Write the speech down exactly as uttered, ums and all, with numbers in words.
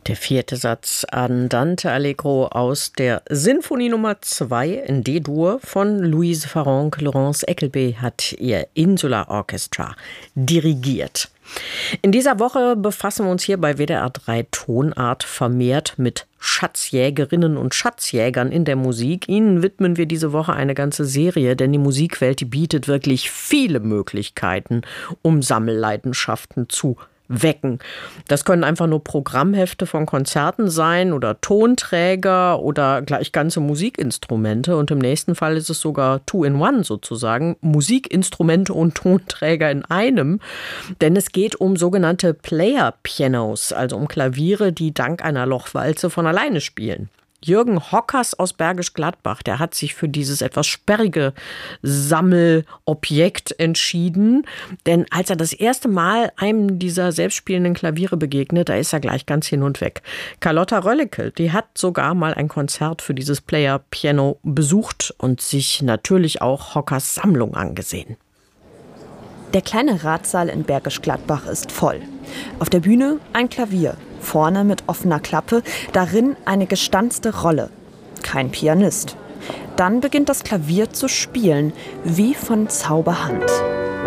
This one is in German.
Der vierte Satz Andante Allegro aus der Sinfonie Nummer zwei in D-Dur von Louise Farrenc. Laurence Eckelby hat ihr Insular Orchestra dirigiert. In dieser Woche befassen wir uns hier bei W D R drei Tonart vermehrt mit Schatzjägerinnen und Schatzjägern in der Musik. Ihnen widmen wir diese Woche eine ganze Serie, denn die Musikwelt, die bietet wirklich viele Möglichkeiten, um Sammelleidenschaften zu wecken. Das können einfach nur Programmhefte von Konzerten sein oder Tonträger oder gleich ganze Musikinstrumente. Und im nächsten Fall ist es sogar Two-in-One sozusagen, Musikinstrumente und Tonträger in einem. Denn es geht um sogenannte Player-Pianos, also um Klaviere, die dank einer Lochwalze von alleine spielen. Jürgen Hockers aus Bergisch Gladbach, der hat sich für dieses etwas sperrige Sammelobjekt entschieden. Denn als er das erste Mal einem dieser selbstspielenden Klaviere begegnet, da ist er gleich ganz hin und weg. Carlotta Röllecke, die hat sogar mal ein Konzert für dieses Player-Piano besucht und sich natürlich auch Hockers Sammlung angesehen. Der kleine Ratsaal in Bergisch Gladbach ist voll. Auf der Bühne ein Klavier, vorne mit offener Klappe, darin eine gestanzte Rolle. Kein Pianist. Dann beginnt das Klavier zu spielen, wie von Zauberhand.